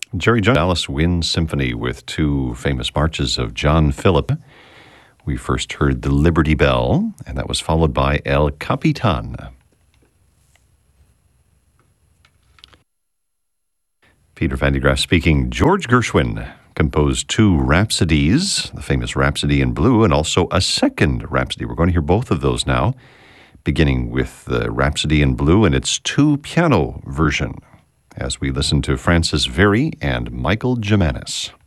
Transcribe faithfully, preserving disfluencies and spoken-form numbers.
Jerry Jones, Dallas Wind Symphony with two famous marches of John Philip. We first heard the Liberty Bell, and that was followed by El Capitan. Peter Van de Graaff speaking. George Gershwin composed two Rhapsodies, the famous Rhapsody in Blue, and also a second Rhapsody. We're going to hear both of those now, beginning with the Rhapsody in Blue and its two-piano version, as we listen to Francis Very and Michael Gimanis.